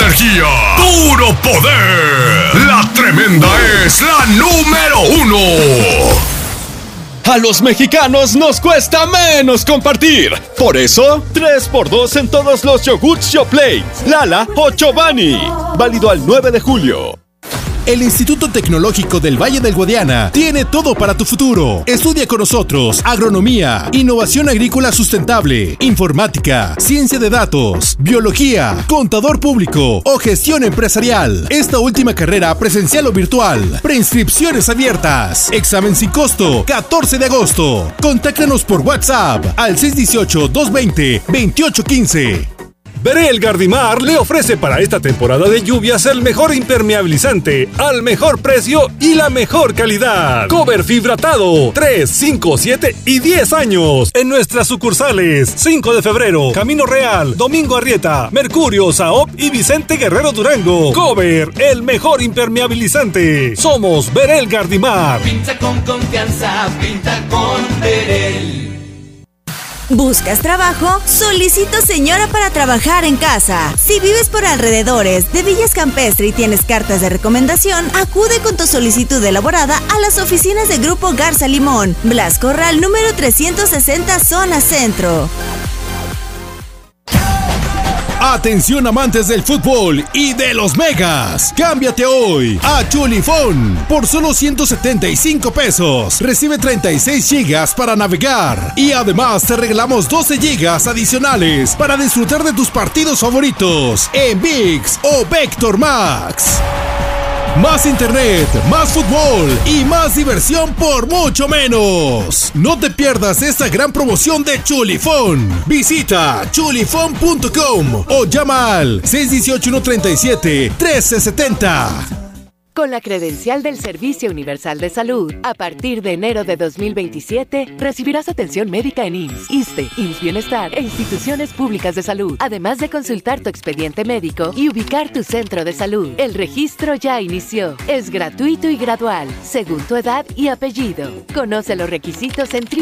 energía, puro poder. La Tremenda es la número 1. A los mexicanos nos cuesta menos compartir. Por eso, 3x2 en todos los yogurts Yoplait, Lala o Chobani. Válido al 9 de julio. El Instituto Tecnológico del Valle del Guadiana tiene todo para tu futuro. Estudia con nosotros agronomía, innovación agrícola sustentable, informática, ciencia de datos, biología, contador público o gestión empresarial. Esta última carrera presencial o virtual. Preinscripciones abiertas. Examen sin costo, 14 de agosto. Contáctanos por WhatsApp al 618-220-2815. Berel Gardimar le ofrece para esta temporada de lluvias el mejor impermeabilizante, al mejor precio y la mejor calidad. Cover fibratado, 3, 5, 7 y 10 años. En nuestras sucursales, 5 de febrero, Camino Real, Domingo Arrieta, Mercurio, Saop y Vicente Guerrero Durango. Cover, el mejor impermeabilizante. Somos Berel Gardimar. Pinta con confianza, pinta con Berel. ¿Buscas trabajo? Solicito señora para trabajar en casa. Si vives por alrededores de Villas Campestre y tienes cartas de recomendación, acude con tu solicitud elaborada a las oficinas de Grupo Garza Limón, Blas Corral, número 360, zona centro. Atención amantes del fútbol y de los megas. Cámbiate hoy a Chulifón por solo 175 pesos. Recibe 36 gigas para navegar y además te regalamos 12 gigas adicionales para disfrutar de tus partidos favoritos en ViX o Vector Max. Más internet, más fútbol y más diversión por mucho menos. No te pierdas esta gran promoción de Chulifón. Visita chulifón.com o llama al 618-137-1370. Con la credencial del Servicio Universal de Salud, a partir de enero de 2027, recibirás atención médica en IMSS, ISSSTE, IMSS Bienestar e instituciones públicas de salud, además de consultar tu expediente médico y ubicar tu centro de salud. El registro ya inició. Es gratuito y gradual, según tu edad y apellido. Conoce los requisitos en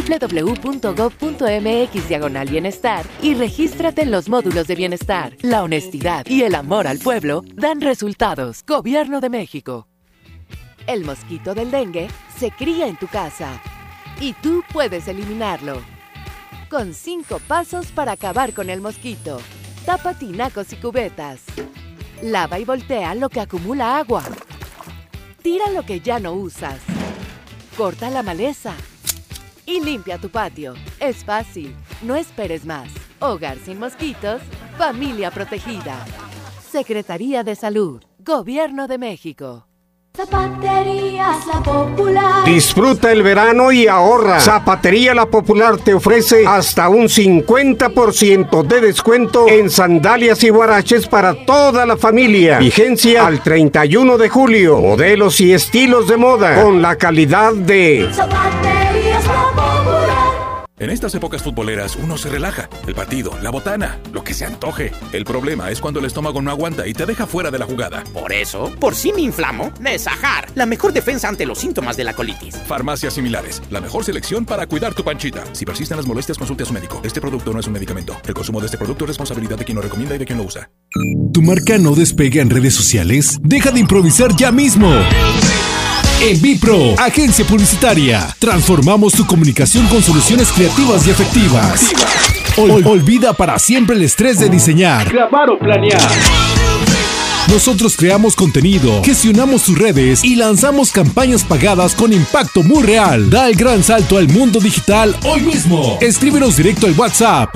www.gov.mx/bienestar y regístrate en los módulos de bienestar. La honestidad y el amor al pueblo dan resultados. Gobierno de México. El mosquito del dengue se cría en tu casa y tú puedes eliminarlo. Con 5 pasos para acabar con el mosquito. Tapa tinacos y cubetas. Lava y voltea lo que acumula agua. Tira lo que ya no usas. Corta la maleza. Y limpia tu patio. Es fácil, no esperes más. Hogar sin mosquitos, familia protegida. Secretaría de Salud, Gobierno de México. Zapaterías La Popular. Disfruta el verano y ahorra. Zapatería La Popular te ofrece hasta un 50% de descuento en sandalias y huaraches para toda la familia. Vigencia al 31 de julio. Modelos y estilos de moda con la calidad de Zapaterías La Popular. En estas épocas futboleras uno se relaja. El partido, la botana, lo que se antoje. El problema es cuando el estómago no aguanta y te deja fuera de la jugada. Por eso, por si me inflamo, Nesajar, la mejor defensa ante los síntomas de la colitis. Farmacias similares, la mejor selección para cuidar tu panchita. Si persisten las molestias, consulte a su médico. Este producto no es un medicamento. El consumo de este producto es responsabilidad de quien lo recomienda y de quien lo usa. ¿Tu marca no despega en redes sociales? Deja de improvisar ya mismo. En Bipro, agencia publicitaria, transformamos tu comunicación con soluciones creativas y efectivas. Olvida para siempre el estrés de diseñar, grabar o planear. Nosotros creamos contenido, gestionamos tus redes y lanzamos campañas pagadas con impacto muy real. Da el gran salto al mundo digital hoy mismo. Escríbenos directo al WhatsApp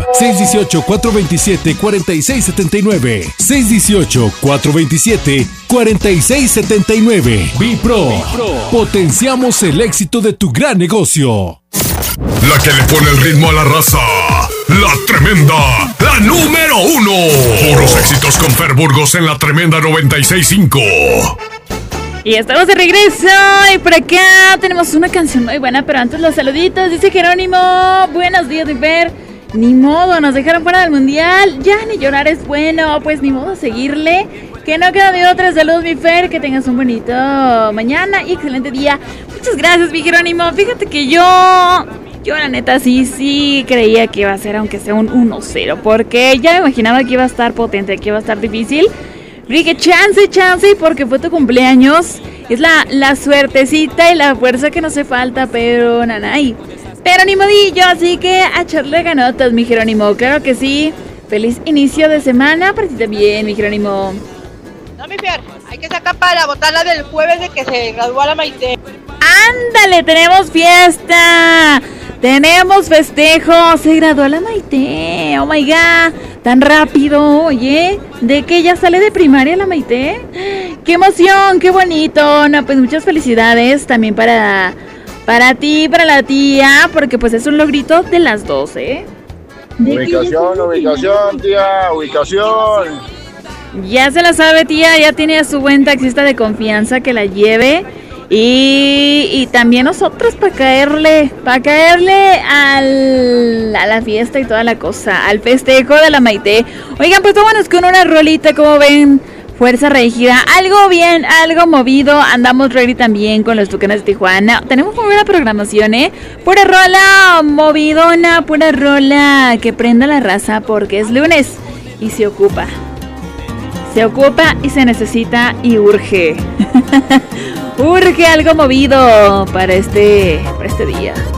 618-427-4679. 618-427-4679. Bipro. Potenciamos el éxito de tu gran negocio. La que le pone el ritmo a la raza. La Tremenda, la número 1. Puros éxitos con Fer Burgos en La Tremenda 96.5. Y estamos de regreso. Y por acá tenemos una canción muy buena. Pero antes los saluditos. Dice Jerónimo: buenos días, mi Fer. Ni modo, nos dejaron fuera del mundial. Ya ni llorar es bueno. Pues ni modo, seguirle. Que no queda de otra. Salud, mi Fer. Que tengas un bonito mañana y excelente día. Muchas gracias, mi Jerónimo. Fíjate que yo la neta sí creía que iba a ser, aunque sea un 1-0, porque ya me imaginaba que iba a estar potente, que iba a estar difícil, Dije, chance, porque fue tu cumpleaños. Es la suertecita y la fuerza que no hace falta, pero nanay. Pero ni modillo, así que a echarle ganotas, mi Jerónimo. Claro que sí. Feliz inicio de semana para ti también, mi Jerónimo. No, mi Fer, hay que sacar para la botana del jueves de que se graduó la Maite. ¡Ándale! ¡Tenemos fiesta! ¡Tenemos festejo! ¡Se graduó la Maite! ¡Oh, my God! ¡Tan rápido! Oye, ¿de que ya sale de primaria la Maite? ¡Qué emoción! ¡Qué bonito! No, pues muchas felicidades también para ti, para la tía, porque pues es un logrito de las dos, ¿eh? Ubicación, tía, ubicación. Ya se la sabe, tía, ya tiene a su buen taxista de confianza que la lleve. Y también nosotros para caerle a la fiesta y toda la cosa, al festejo de la Maite. Oigan, pues vámonos con una rolita, como ven, fuerza regida, algo bien, algo movido. Andamos ready también con los Tucanes de Tijuana. Tenemos muy buena programación, pura rola movidona, pura rola que prenda la raza, porque es lunes y se ocupa y se necesita y urge. Urge algo movido para este día.